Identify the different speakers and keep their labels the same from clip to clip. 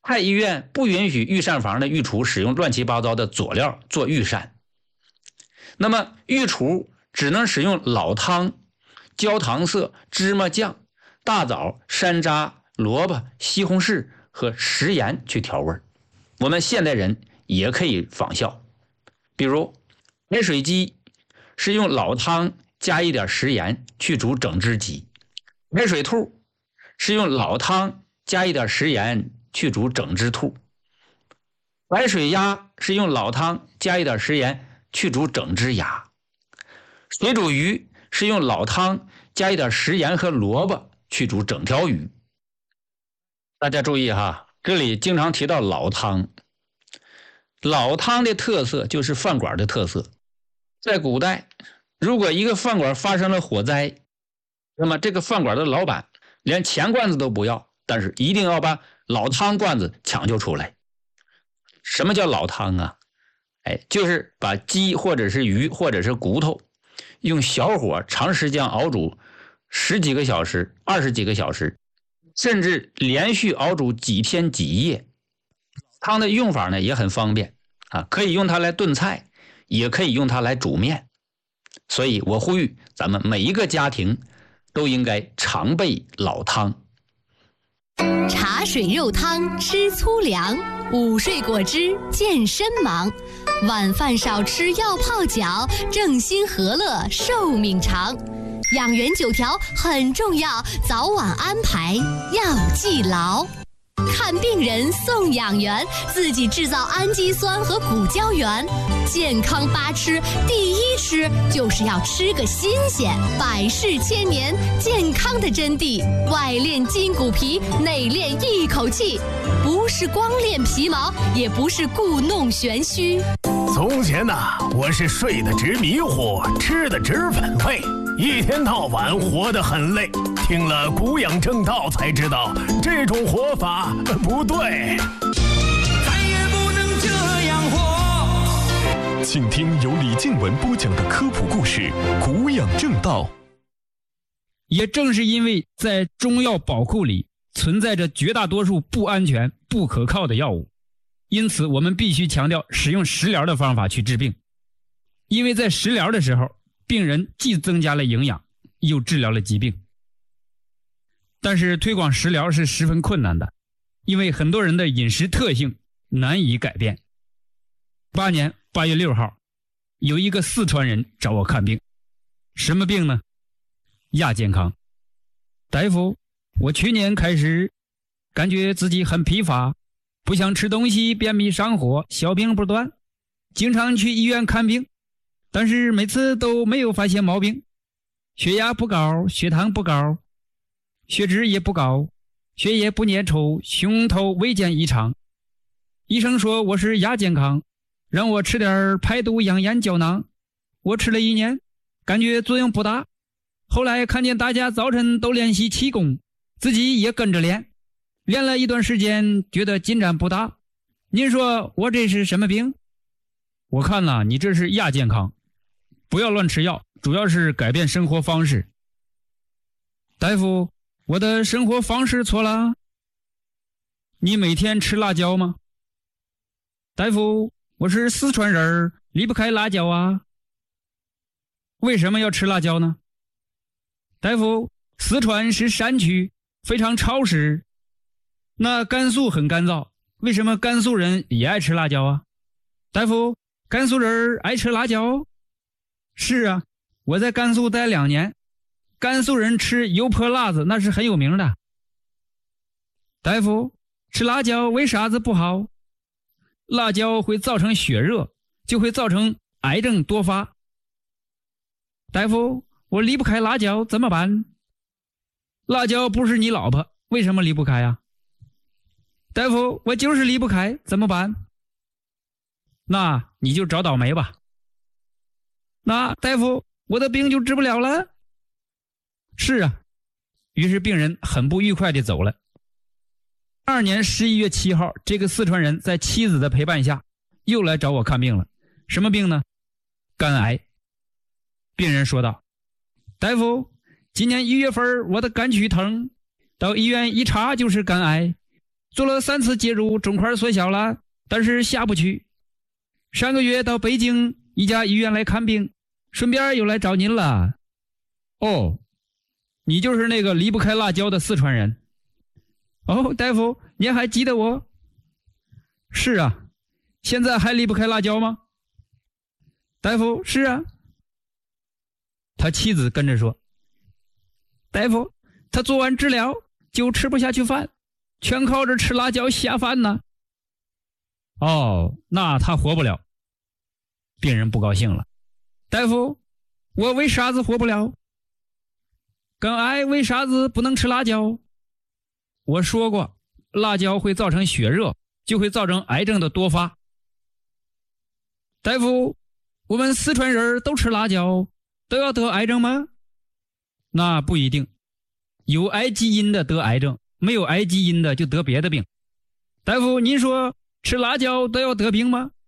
Speaker 1: 太医院不允许御膳房的御厨使用乱七八糟的佐料做御膳，那么御厨只能使用老汤、焦糖色、芝麻酱、大枣、山楂、萝卜、西红柿和食盐去调味。我们现代人也可以仿效，比如白水鸡是用老汤加一点食盐去煮整只鸡，白水兔是用老汤加一点食盐去煮整只兔，白水鸭是用老汤加一点食盐去煮整只鸭，水煮鱼是用老汤加一点食盐和萝卜去煮整条鱼。大家注意哈，这里经常提到老汤。老汤的特色就是饭馆的特色。在古代，如果一个饭馆发生了火灾，那么这个饭馆的老板连钱罐子都不要，但是一定要把老汤罐子抢救出来。什么叫老汤啊？就是把鸡或者是鱼或者是骨头用小火长时间熬煮10几个小时、20几个小时，甚至连续熬煮几天几夜。汤的用法呢也很方便啊，可以用它来炖菜，也可以用它来煮面。所以我呼吁咱们每一个家庭都应该常备老汤。
Speaker 2: 茶水肉汤吃粗粮，午睡果汁健身忙，晚饭少吃药泡脚，正心和乐寿命长。养元9条很重要，早晚安排要记牢。看病人送养元，自己制造氨基酸和骨胶原。健康8吃，第1吃就是要吃个新鲜，百世千年健康的真谛。外练筋骨皮，内练一口气，不是光练皮毛，也不是故弄玄虚。
Speaker 3: 从前我是睡得直迷糊，吃得直反胃，一天到晚活得很累。听了古养正道才知道，这种活法不对，
Speaker 4: 再也不能这样活。
Speaker 5: 请听由李静文播讲的科普故事《古养正道》。
Speaker 6: 也正是因为在中药宝库里存在着绝大多数不安全、不可靠的药物，因此我们必须强调使用食疗的方法去治病。因为在食疗的时候，病人既增加了营养，又治疗了疾病。但是推广食疗是十分困难的，因为很多人的饮食特性难以改变。8年8月6号，有一个四川人找我看病。什么病呢？亚健康。大夫，我去年开始感觉自己很疲乏，不想吃东西，便秘上火，小病不断，经常去医院看病，但是每次都没有发现毛病。血压不高，血糖不高，血脂也不高，血液不粘稠，胸头未见异常。医生说我是亚健康，让我吃点排毒养颜胶囊。我吃了1年，感觉作用不大。后来看见大家早晨都练习气功，自己也跟着练，练了一段时间，觉得进展不大。您说我这是什么病？我看了，你这是亚健康，不要乱吃药，主要是改变生活方式。大夫，我的生活方式错了？你每天吃辣椒吗？大夫，我是四川人，离不开辣椒啊。为什么要吃辣椒呢？大夫，四川是山区，非常潮湿。那甘肃很干燥，为什么甘肃人也爱吃辣椒啊？大夫，甘肃人爱吃辣椒？是啊，我在甘肃待2年，甘肃人吃油泼辣子那是很有名的。大夫，吃辣椒为啥子不好？辣椒会造成血热，就会造成癌症多发。大夫，我离不开辣椒怎么办？辣椒不是你老婆，为什么离不开啊？大夫，我就是离不开，怎么办？那你就找倒霉吧。那大夫，我的病就治不了了？是啊。于是病人很不愉快地走了。2年11月7号，这个四川人在妻子的陪伴下又来找我看病了。什么病呢？肝癌。病人说道，大夫，今年1月份我的肝区疼，到医院一查就是肝癌， 做了3次介入，肿块缩小了，但是下不去。上个月到北京一家医院来看病，顺便又来找您了。哦，你就是那个离不开辣椒的四川人。哦，大夫，您还记得我？是啊，现在还离不开辣椒吗？大夫，是啊。他妻子跟着说，大夫，他做完治疗就吃不下去饭，全靠着吃辣椒下饭呢。哦，那他活不了。病人不高兴了，大夫，我为啥子活不了？跟癌为啥子不能吃辣椒？我说过，辣椒会造成血热，就会造成癌症的多发。大夫，我们四川人都吃辣椒，都要得癌症吗？那不一定，有癌基因的得癌症，没有癌基因的就得别的病。大夫，您说吃辣椒都要得病吗？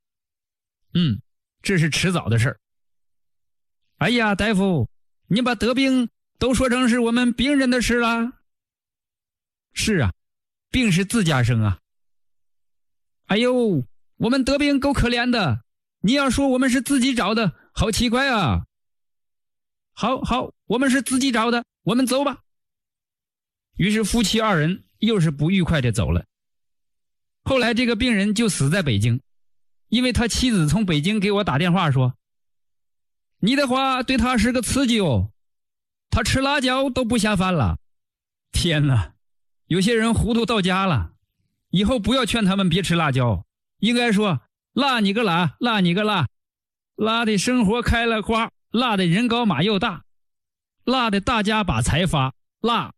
Speaker 6: 这是迟早的事儿。哎呀，大夫，你把得病都说成是我们病人的事了。是啊，病是自家生啊。哎呦，我们得病够可怜的，你要说我们是自己找的，好奇怪啊。好，我们是自己找的，我们走吧。于是夫妻2人又是不愉快地走了。后来这个病人就死在北京，因为他妻子从北京给我打电话说，你的话对他是个刺激哦，他吃辣椒都不下饭了。天哪，有些人糊涂到家了，以后不要劝他们别吃辣椒，应该说辣你个辣，辣你个辣，辣的生活开了花，辣的人高马又大，辣的大家把财发，辣。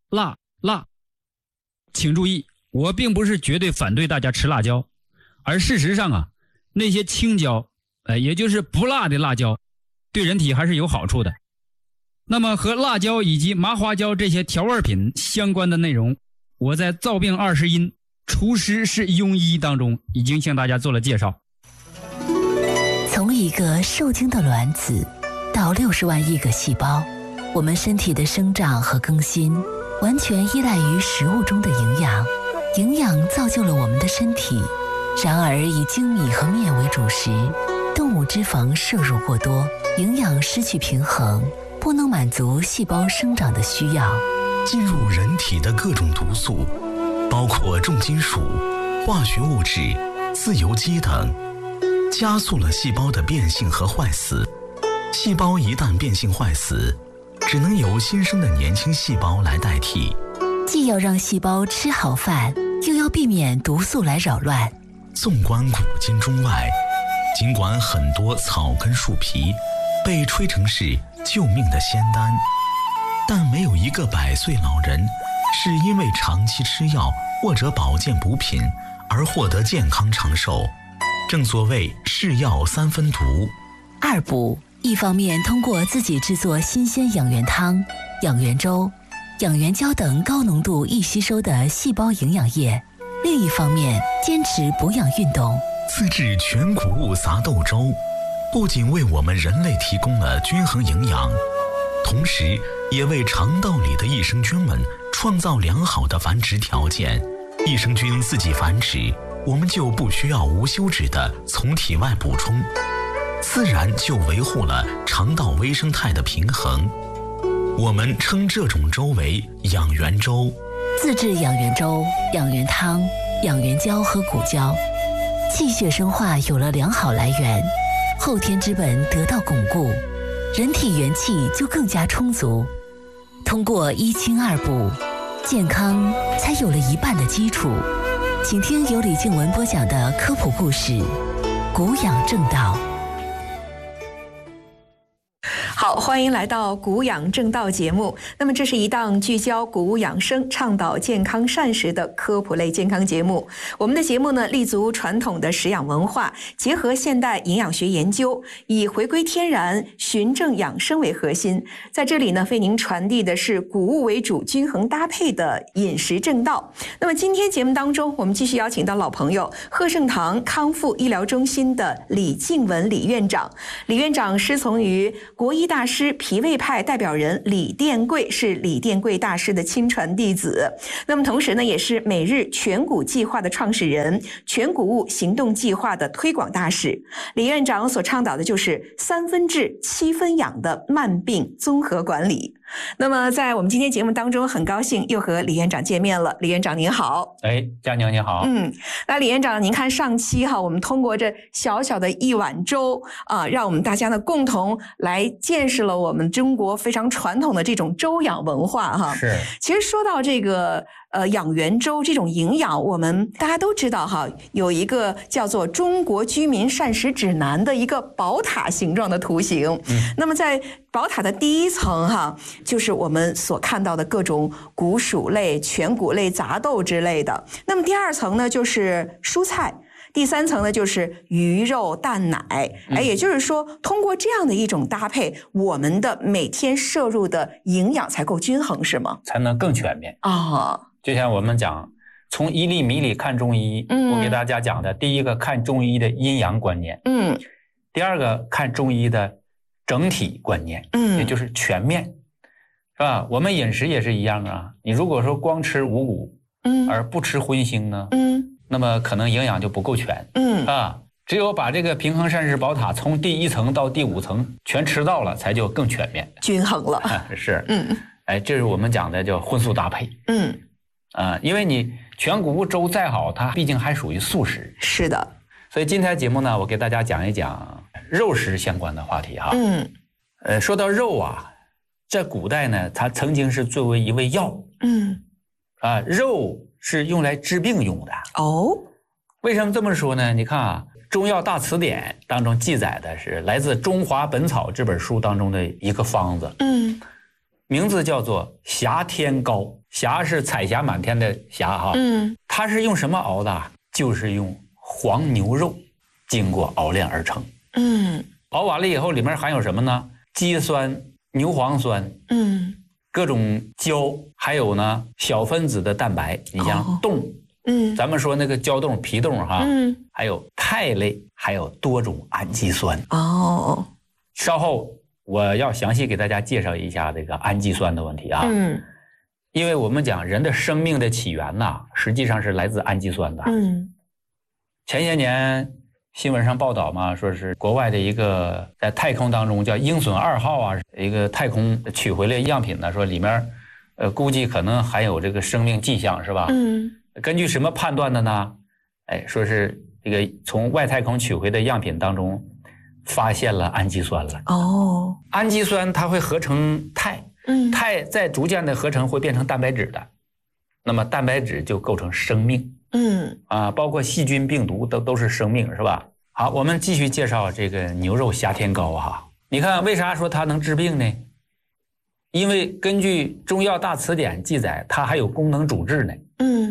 Speaker 6: 请注意，我并不是绝对反对大家吃辣椒，而事实上啊，那些青椒，也就是不辣的辣椒，对人体还是有好处的。那么和辣椒以及麻花椒这些调味品相关的内容，我在《造病20因，厨师是庸医》当中已经向大家做了介绍。
Speaker 7: 从一个受精的卵子到60万亿个细胞，我们身体的生长和更新完全依赖于食物中的营养，营养造就了我们的身体。然而以精米和面为主食，动物脂肪摄入过多，营养失去平衡，不能满足细胞生长的需要。
Speaker 8: 进入人体的各种毒素，包括重金属、化学物质、自由基等，加速了细胞的变性和坏死。细胞一旦变性坏死，只能由新生的年轻细胞来代替。
Speaker 7: 既要让细胞吃好饭，又要避免毒素来扰乱。
Speaker 8: 纵观古今中外，尽管很多草根树皮被吹成是救命的仙丹，但没有一个100岁老人是因为长期吃药或者保健补品而获得健康长寿。正所谓是药3分毒。
Speaker 7: 2补，一方面通过自己制作新鲜养元汤、养元粥、养元胶等高浓度易吸收的细胞营养液，另一方面坚持补养运动。
Speaker 8: 自制全谷物杂豆粥，不仅为我们人类提供了均衡营养，同时也为肠道里的益生菌们创造良好的繁殖条件。益生菌自己繁殖，我们就不需要无休止的从体外补充，自然就维护了肠道微生态的平衡。我们称这种粥为养元粥。
Speaker 7: 自制养元粥、养元汤、养元胶和谷胶，气血生化有了良好来源，后天之本得到巩固，人体元气就更加充足。通过1清2补，健康才有了一半的基础。请听由李静文播讲的科普故事《谷养正道》。
Speaker 9: 好，欢迎来到谷养正道节目。那么这是一档聚焦谷物养生、倡导健康膳食的科普类健康节目。我们的节目呢，立足传统的食养文化，结合现代营养学研究，以回归天然、循证养生为核心。在这里呢，为您传递的是谷物为主、均衡搭配的饮食正道。那么今天节目当中，我们继续邀请到老朋友贺盛堂康复医疗中心的李静文李院长。李院长师从于国医大师师、脾胃派代表人李殿贵是李殿贵大师的亲传弟子。那么同时呢，也是每日全谷计划的创始人，全谷物行动计划的推广大使。李院长所倡导的就是3分治7分养的慢病综合管理。那么在我们今天节目当中，很高兴又和李院长见面了。李院长您好。
Speaker 1: 佳宁你好。
Speaker 9: 那李院长，您看上期我们通过这小小的一碗粥让我们大家呢共同来见识了我们中国非常传统的这种粥养文化
Speaker 1: 是。
Speaker 9: 其实说到这个养元粥这种营养，我们大家都知道有一个叫做《中国居民膳食指南》的一个宝塔形状的图形。那么在宝塔的第一层就是我们所看到的各种谷薯类、全谷类、杂豆之类的。那么第2层呢就是蔬菜，第3层呢就是鱼肉、蛋奶。也就是说，通过这样的一种搭配，我们的每天摄入的营养才够均衡，是吗？
Speaker 1: 才能更全面
Speaker 9: 就
Speaker 1: 像我们讲从一粒米里看中医，我给大家讲的第一个看中医的阴阳观念，第2个看中医的整体观念，也就是全面，是吧？我们饮食也是一样啊。你如果说光吃五谷，而不吃荤腥呢，那么可能营养就不够全，只有把这个平衡膳食宝塔从第1层到第5层全吃到了，才就更全面
Speaker 9: 均衡了。
Speaker 1: 是，这是我们讲的叫荤素搭配。因为你全谷物粥再好，它毕竟还属于素食。
Speaker 9: 是的。
Speaker 1: 所以今天节目呢，我给大家讲一讲肉食相关的话题说到肉在古代呢，它曾经是作为一味药。肉是用来治病用的。为什么这么说呢？你看《中药大辞典》当中记载的是来自《中华本草》这本书当中的一个方子。名字叫做霞天膏。霞是彩霞满天的霞它是用什么熬的？就是用黄牛肉经过熬炼而成。熬完了以后里面含有什么呢？肌酸、牛磺酸，各种胶，还有呢小分子的蛋白。你像冻，咱们说那个胶冻、皮冻还有肽类，还有多种氨基酸。稍后我要详细给大家介绍一下这个氨基酸的问题因为我们讲人的生命的起源实际上是来自氨基酸的。前些年新闻上报道嘛，说是国外的一个在太空当中叫鹰隼2号一个太空取回来样品呢，说里面估计可能含有这个生命迹象，是吧？根据什么判断的呢？说是这个从外太空取回的样品当中发现了氨基酸了。氨基酸它会合成肽，肽再逐渐的合成会变成蛋白质的，那么蛋白质就构成生命。包括细菌、病毒都是生命，是吧？好，我们继续介绍这个牛肉霞天膏你看为啥说它能治病呢？因为根据《中药大辞典》记载，它还有功能主治呢。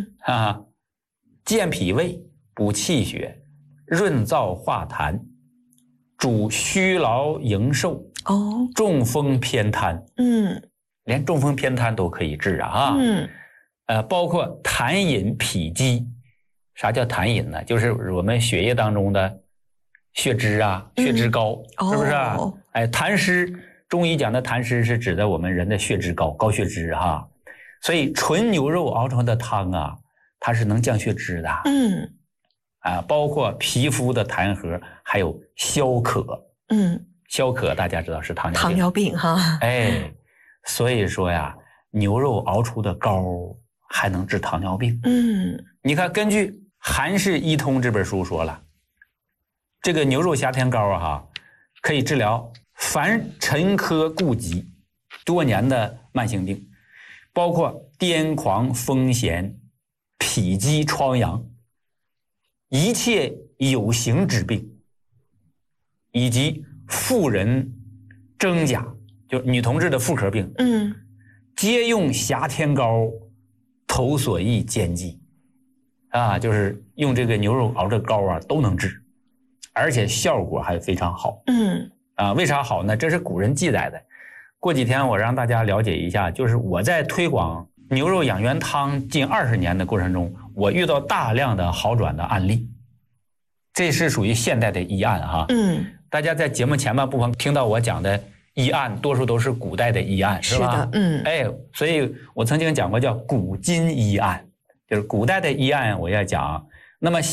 Speaker 1: 健脾胃、补气血、润燥化痰、主虚劳营寿，中风偏瘫，连中风偏瘫都可以治包括痰饮脾积。啥叫痰饮呢？就是我们血液当中的血脂血脂高，是不是痰湿，中医讲的痰湿是指的我们人的血脂高血脂所以纯牛肉熬成的汤它是能降血脂的。包括皮肤的痰核，还有消渴。消渴大家知道是糖尿病所以说牛肉熬出的膏还能治糖尿病。你看根据《韩氏医通》这本书说了，这个牛肉霞天膏可以治疗凡陈科痼疾多年的慢性病，包括癫狂、风痫、脾积、疮疡，一切有形之病，以及妇人征甲，就女同志的妇科病，皆用霞天膏头所益兼济就是用这个牛肉熬这膏都能治，而且效果还非常好。为啥好呢？这是古人记载的。过几天我让大家了解一下，就是我在推广牛肉养元汤近20年的过程中，我遇到大量的好转的案例，这是属于现代的医案大家在节目前半部分听到我讲的医案多数都是古代的医案，是吧？所以我曾经讲过叫古今医案，就是古代的医案我要讲，那么